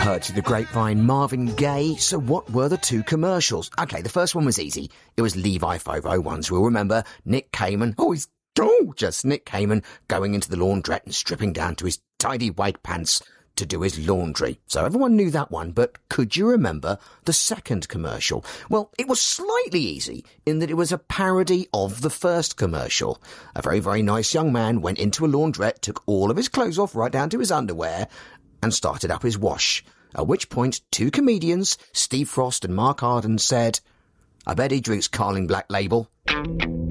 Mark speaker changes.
Speaker 1: Heard through the grapevine Marvin Gaye. So what were the two commercials? Okay, the first one was easy. It was Levi 501s. We'll remember Nick Kamen. Oh, he's gorgeous. Nick Kamen going into the laundrette and stripping down to his tidy white pants to do his laundry. So everyone knew that one, but could you remember the second commercial? Well, it was slightly easy in that it was a parody of the first commercial. A very, very nice young man went into a laundrette, took all of his clothes off right down to his underwear and started up his wash. At which point, two comedians, Steve Frost and Mark Arden, said, "I bet he drinks Carling Black Label."